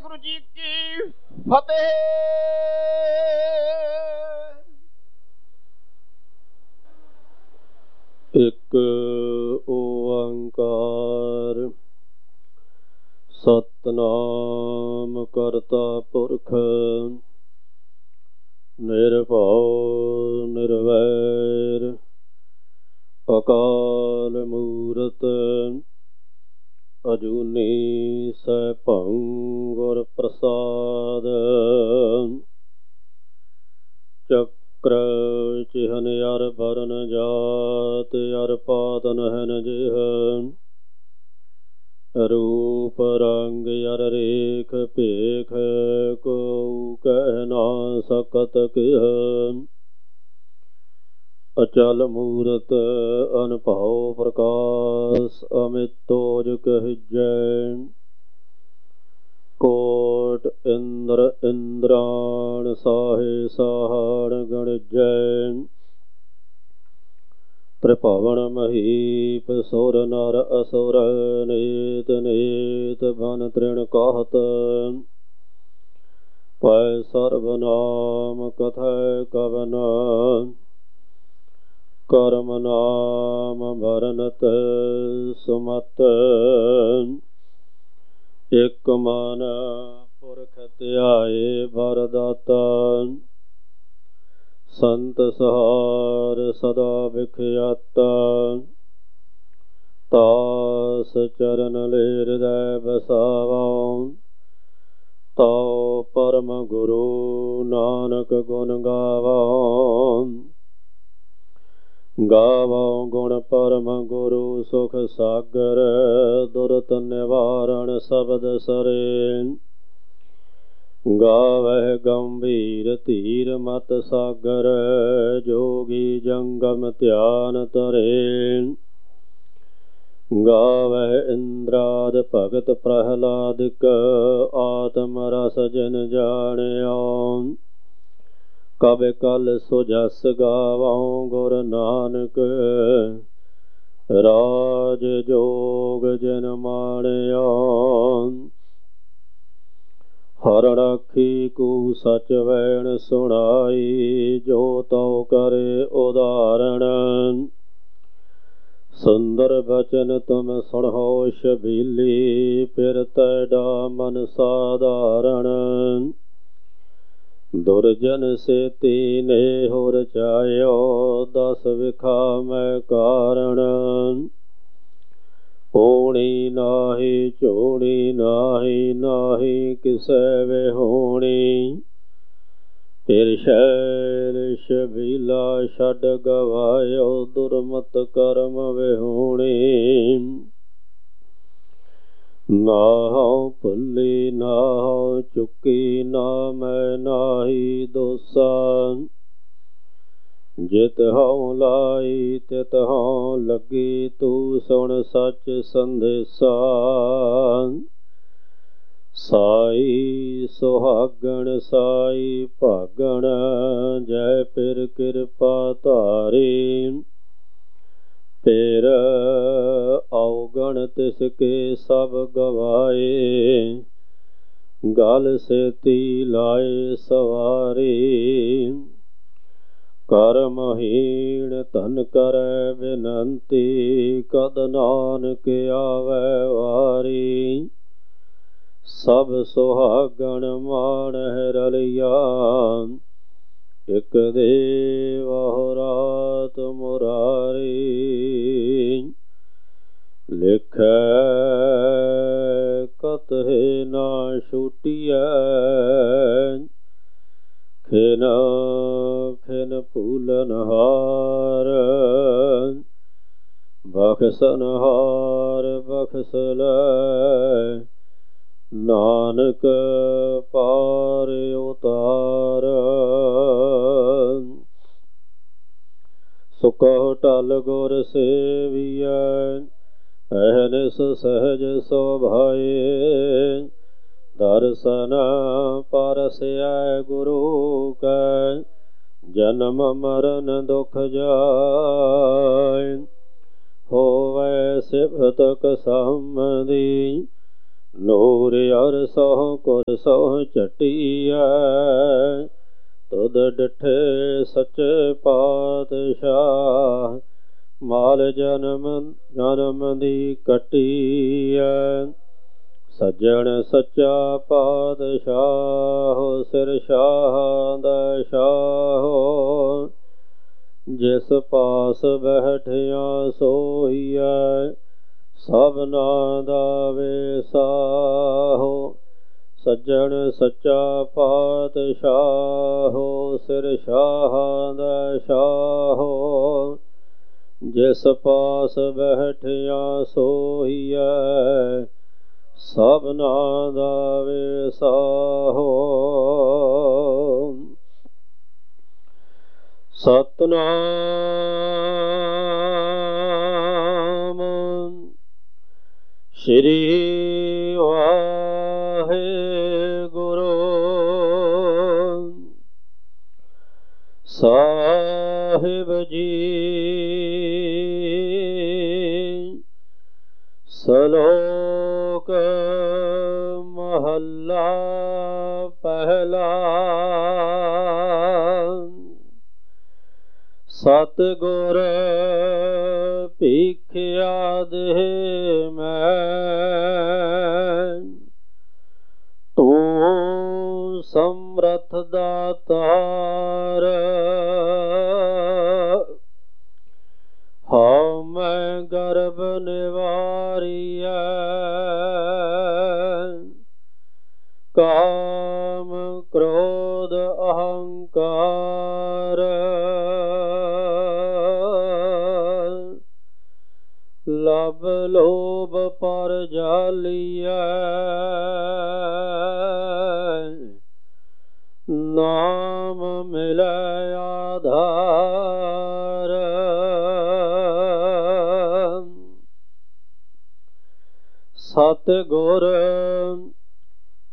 ਵਾਹਿਗੁਰੂ ਜੀ ਕੀ ਫਤਿਹ। ਇੱਕ ਓੰਕਾਰ ਸਤਿਨਾਮ ਕਰਤਾ ਪੁਰਖ ਨਿਰਭਉ ਨਿਰਵੈਰ ਅਕਾਲ ਮੂਰਤ ਅਜੂਨੀ ਸੈਭੰ ਗੁਰ ਪ੍ਰਸਾਦ। ਚੱਕਰ ਚਿਹਨ ਅਰ ਬਰਨ ਜਾਤ ਅਰ ਪਾਤਨ ਹਨ ਜਿਹ ਰੂਪ ਰੰਗ ਅਰ ਰੇਖ ਭੇਖ ਕੋ ਕਹਿ ਨਾ ਸਕਤ ਕਿਹ। ਅਚਲ ਮੂਰਤ ਅਨਭਉ ਪ੍ਰਕਾਸ਼ ਅਮਿਤੋਜ ਕਹਿਜੈ। ਕੋਟ ਇੰਦਰ ਇੰਦਰਾਣ ਸਾਹੇ ਸਾਹਣ ਗਣਜੈ। ਤ੍ਰਿਭਵਨ ਮਹੀਪ ਸੁਰ ਨਰ ਅਸੁਰ ਨੀਤ ਨੀਤ ਬਨ ਤ੍ਰਿਣ ਕਾਹਤ। ਪੈ ਸਰਬ ਨਾਮ ਕਥੈ ਕਵਨ ਕਰਮ ਨਾਮ ਭਰਨਤ ਸੁਮਤ। ਇਕ ਮਨ ਪੁਰਖ ਧਿਆਏ ਭਰ ਦਾਤਾ ਸੰਤ ਸਹਾਰ ਸਦਾ ਵਿਖਿਆਤਾ। ਤਾਸ ਚਰਨ ਲੈ ਹਿਰਦੈ ਬਸਾਵਉ ਤਉ ਪਰਮ ਗੁਰੂ ਨਾਨਕ ਗੁਣ ਗਾਵਉ। ਗਾਵਉ ਗੁਣ ਪਰਮ ਗੁਰੂ ਸੁਖ ਸਾਗਰ ਦੁਰਤ ਨਿਵਾਰਣ ਸ਼ਬਦ ਸਰੇ। ਗਾਵਹਿ ਗੰਭੀਰ ਧੀਰ ਮਤ ਸਾਗਰ ਜੋਗੀ ਜੰਗਮ ਧਿਆਨ ਧਰੇ। ਗਾਵਹਿ ਇੰਦਰਾਦ ਭਗਤ ਪ੍ਰਹਲਾਦਿਕ ਆਤਮ ਰਸ ਜਿਨ ਜਾਣਿਓ। ਕਵਿ ਕਲ ਸੁਜਸ ਗਾਵਉ ਗੁਰ ਨਾਨਕ ਰਾਜ ਜੋਗ ਜਿਨ ਮਾਣਿਓ। ਹਰ ਰਾਖੀ ਕੂ ਸਚ ਵੈਣ ਸੁਣਾਈ ਜੋ ਤਉ ਕਰੇ ਉਦਾਹਰਣ। ਸੁੰਦਰ ਬਚਨ ਤੁਮ ਸੁਣਹੁ ਛਬੀਲੀ ਫਿਰ ਤੈਡਾ ਮਨ ਸਾਧਾਰਣ। ਦੁਰਜਨ ਸੇਤੀ ਨੇ ਹੋਰ ਚਾਇਓ ਦਸ ਵਿਖਾ ਮੈਂ ਕਾਰਣ। ਹੋਣੀ ਨਾਹੀ ਝੋਣੀ ਨਾਹੀ ਨਾਹੀ ਕਿਸੈ ਵਿਹੋਣੀ। ਫਿਰ ਸ਼ੈਲ ਛਬੀਲਾ ਛੱਡ ਗਵਾਇਓ ਦੁਰਮਤ ਕਰਮ ਵਿਹੋਣੀ। ਨਾਹਉ ਭੁੱਲੀ ਨਾਹਉ ਚੁੱਕੀ ਨਾ ਮੈਂ ਨਾਹੀ ਦੋਸਾ। ਜਿਤ ਹਉ ਲਾਈ ਤਿਤ ਹਉ ਲੱਗੀ ਤੂੰ ਸੁਣ ਸੱਚ ਸੰਦੇਸਾ। ਸਾਈ ਸੁਹਾਗਣ ਸਾਈ ਭਾਗਣ ਜੈ ਫਿਰ ਕਿਰਪਾ ਧਾਰੀ। ਫਿਰ ਔਗਣ ਤਿਸ ਕੇ ਸਭ ਗਵਾਏ ਗਲ ਸੇਤੀ ਲਾਏ ਸਵਾਰੀ। ਕਰਮਹੀਣ ਧਨ ਕਰੈ ਬਿਨੰਤੀ ਕਦ ਨਾਨਕ ਆਵੈ ਵਾਰੀ। ਸਭ ਸੁਹਾਗਣ ਮਾਣਹਿ ਰਲਿਆ ਇਕ ਦੇਵ ਰਾਤ ਮੁਰਾਰੀ। ਲਿਖੈ ਕਤਹਿ ਨਾ ਛੂਟੀਐ ਖਿਨ ਖਿਨ ਭੂਲਨਹਾਰ। ਬਖਸ਼ਨਹਾਰ ਬਖਸ਼ ਲੈ ਨਾਨਕ ਪਾਰ ਉਤਾਰ। ਸੁਕਹੁ ਟਲ ਗੁਰ ਸੇਵੀਐ ਅਹਨਿਸ ਸਹਜ ਸੁਭਾਏ। ਦਰਸ਼ਨ ਪਰਸੈ ਗੁਰੂ ਕੈ ਜਨਮ ਮਰਨ ਦੁਖ ਜਾਇ। ਹੋਵੈ ਸਿਫਤਕ ਸੰਬੰਧੀ ਨੂਰ ਅਰ ਸਹੁ ਕੁਰ ਸਹੁ ਝਟੀਐ ਤੁਧ ਡਿਠੇ ਸੱਚੇ ਪਾਤਸ਼ਾਹ ਮਾਲ ਜਨਮ ਦੀ ਕੱਟੀਐ ਸੱਜਣ ਸੱਚਾ ਪਾਤਸ਼ਾਹ ਸਿਰ ਸ਼ਾਹ ਦਾ ਸ਼ਾਹ ਜਿਸ ਪਾਸ ਬੈਠਿਆ ਸੋਈਐ ਸਭਨਾ ਦਾ ਵੇਸਾਹੋ ਸੱਜਣ ਸੱਚਾ ਪਾਤਸ਼ਾਹ ਸਿਰ ਸ਼ਾਹ ਦਾ ਸ਼ਾਹ ਜਿਸ ਪਾਸ ਬੈਠਿਆ ਸੋਈਐ ਸਭਨਾ ਦਾ ਵੇਸਾਹੋ ਸਤਨਾਮ ਸ੍ਰੀ ਵਾਹਿਗੁਰੂ ਸਾਹਿਬ ਜੀ ਸ਼ਲੋਕ ਮਹੱਲਾ ਪਹਿਲਾ ਸਤਿਗੁਰ ਭੀਖਿਆ ਦੇ ਮੈਂ ਤੂੰ ਸਮਰਥ ਦਾਤਾਰ ਹਉ ਮੈਂ ਗਰਭ ਨਿਵਾਰੀਐ ਕਾਮ ਕ੍ਰੋਧ ਅਹੰਕਾਰ ਲਬ ਲੋਭ ਪਰ ਜਾਲੀਐ ਨਾਮ ਮਿਲੈ ਆਧਾਰ ਸਤਿਗੁਰ